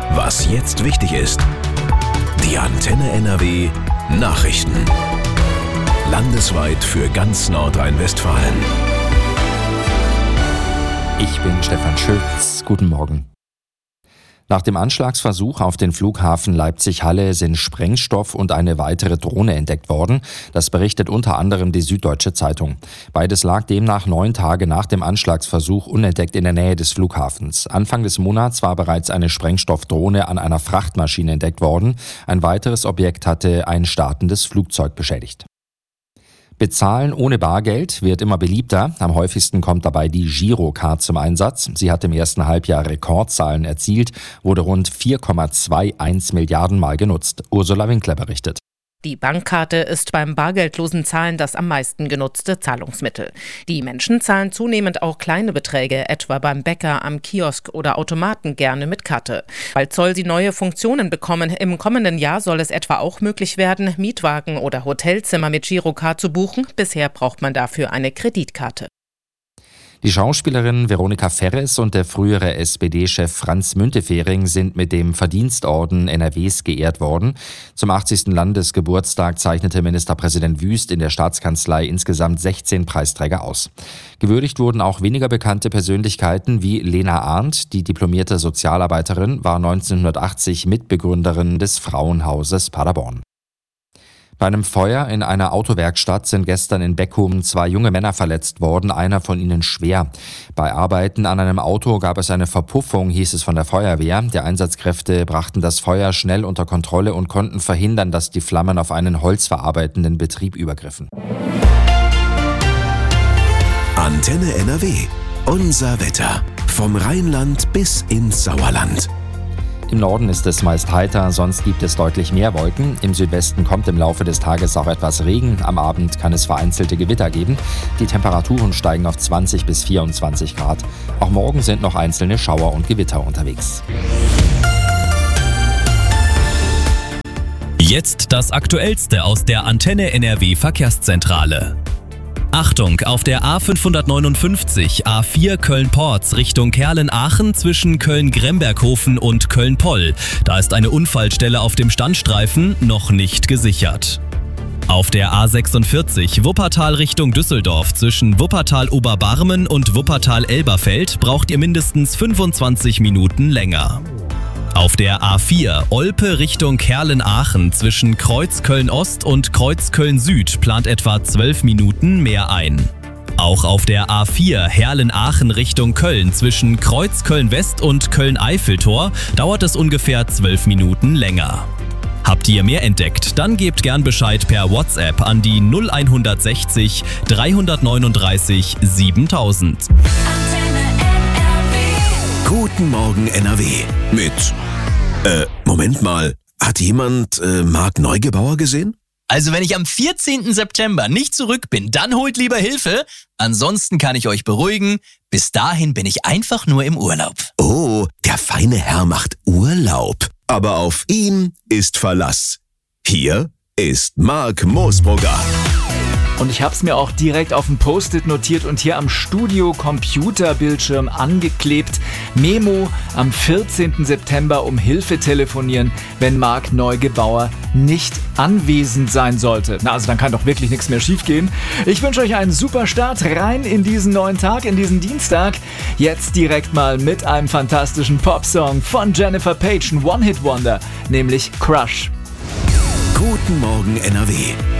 Was jetzt wichtig ist. Die Antenne NRW Nachrichten. Landesweit für ganz Nordrhein-Westfalen. Ich bin Stefan Schütz. Guten Morgen. Nach dem Anschlagsversuch auf den Flughafen Leipzig-Halle sind Sprengstoff und eine weitere Drohne entdeckt worden. Das berichtet unter anderem die Süddeutsche Zeitung. Beides lag demnach 9 Tage nach dem Anschlagsversuch unentdeckt in der Nähe des Flughafens. Anfang des Monats war bereits eine Sprengstoffdrohne an einer Frachtmaschine entdeckt worden. Ein weiteres Objekt hatte ein startendes Flugzeug beschädigt. Bezahlen ohne Bargeld wird immer beliebter. Am häufigsten kommt dabei die Girocard zum Einsatz. Sie hat im ersten Halbjahr Rekordzahlen erzielt, wurde rund 4,21 Milliarden Mal genutzt. Ursula Winkler berichtet. Die Bankkarte ist beim bargeldlosen Zahlen das am meisten genutzte Zahlungsmittel. Die Menschen zahlen zunehmend auch kleine Beträge, etwa beim Bäcker, am Kiosk oder Automaten gerne mit Karte. Bald soll sie neue Funktionen bekommen. Im kommenden Jahr soll es etwa auch möglich werden, Mietwagen oder Hotelzimmer mit Girocard zu buchen. Bisher braucht man dafür eine Kreditkarte. Die Schauspielerin Veronika Ferres und der frühere SPD-Chef Franz Müntefering sind mit dem Verdienstorden NRWs geehrt worden. Zum 80. Landesgeburtstag zeichnete Ministerpräsident Wüst in der Staatskanzlei insgesamt 16 Preisträger aus. Gewürdigt wurden auch weniger bekannte Persönlichkeiten wie Lena Arndt, die diplomierte Sozialarbeiterin, war 1980 Mitbegründerin des Frauenhauses Paderborn. Bei einem Feuer in einer Autowerkstatt sind gestern in Beckum 2 junge Männer verletzt worden, einer von ihnen schwer. Bei Arbeiten an einem Auto gab es eine Verpuffung, hieß es von der Feuerwehr. Die Einsatzkräfte brachten das Feuer schnell unter Kontrolle und konnten verhindern, dass die Flammen auf einen holzverarbeitenden Betrieb übergriffen. Antenne NRW. Unser Wetter. Vom Rheinland bis ins Sauerland. Im Norden ist es meist heiter, sonst gibt es deutlich mehr Wolken. Im Südwesten kommt im Laufe des Tages auch etwas Regen. Am Abend kann es vereinzelte Gewitter geben. Die Temperaturen steigen auf 20 bis 24 Grad. Auch morgen sind noch einzelne Schauer und Gewitter unterwegs. Jetzt das Aktuellste aus der Antenne NRW Verkehrszentrale. Achtung, auf der A559 A4 Köln-Porz Richtung Kerlen-Aachen zwischen Köln-Gremberghofen und Köln-Poll. Da ist eine Unfallstelle auf dem Standstreifen noch nicht gesichert. Auf der A46 Wuppertal Richtung Düsseldorf zwischen Wuppertal-Oberbarmen und Wuppertal-Elberfeld braucht ihr mindestens 25 Minuten länger. Auf der A4 Olpe Richtung Kerlen-Aachen zwischen Kreuz Köln-Ost und Kreuz Köln-Süd plant etwa 12 Minuten mehr ein. Auch auf der A4 Herlen-Aachen Richtung Köln zwischen Kreuz Köln-West und Köln-Eiffeltor dauert es ungefähr 12 Minuten länger. Habt ihr mehr entdeckt? Dann gebt gern Bescheid per WhatsApp an die 0160 339 7000. Guten Morgen NRW mit, Moment mal, hat jemand Marc Neugebauer gesehen? Also wenn ich am 14. September nicht zurück bin, dann holt lieber Hilfe. Ansonsten kann ich euch beruhigen, bis dahin bin ich einfach nur im Urlaub. Oh, der feine Herr macht Urlaub. Aber auf ihn ist Verlass. Hier ist Marc Moosbrugger. Und ich habe es mir auch direkt auf dem Post-it notiert und hier am Studio-Computerbildschirm angeklebt. Memo: am 14. September um Hilfe telefonieren, wenn Marc Neugebauer nicht anwesend sein sollte. Na, also dann kann doch wirklich nichts mehr schiefgehen. Ich wünsche euch einen super Start rein in diesen neuen Tag, in diesen Dienstag. Jetzt direkt mal mit einem fantastischen Popsong von Jennifer Page, ein One-Hit-Wonder, nämlich Crush. Guten Morgen NRW.